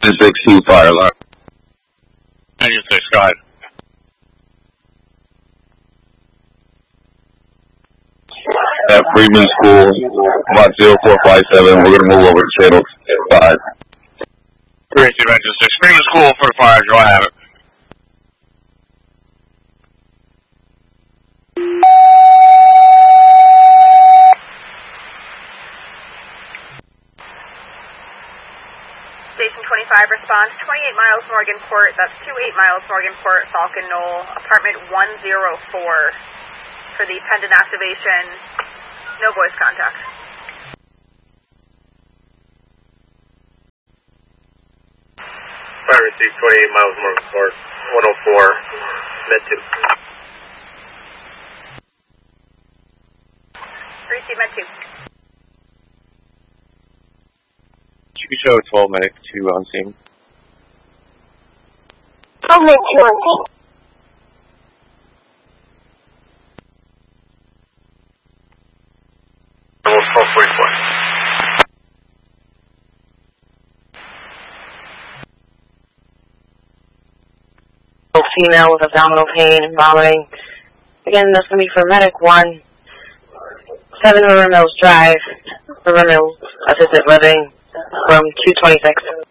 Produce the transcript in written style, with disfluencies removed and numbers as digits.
6-2 fire alarm. 96, go ahead. At Freeman School, about 0457, we're going to move over to channel 5. 3-2, Metro 6. Freeman School for the fire, go ahead. Station 25 response, 28 miles Morganport, that's 28 miles Morganport, Falcon Knoll, apartment 104 for the pendant activation, no voice contact. Fire received 28 miles Morganport, 104, Med 2. Receive Med 2. You can show 12 medic 2 on scene. 12 Med 2 on scene. Almost 1244. Female with abdominal pain and vomiting. Again, that's going to be for Medic 1. 7 River Mills Drive, River Mills Assisted Living, room 226.